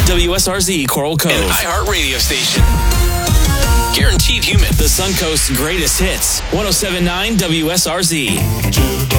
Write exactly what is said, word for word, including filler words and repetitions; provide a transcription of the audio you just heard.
W S R Z Coral Cove. An iHeart radio station. Guaranteed human. The Suncoast's greatest hits. one oh seven point nine W S R Z.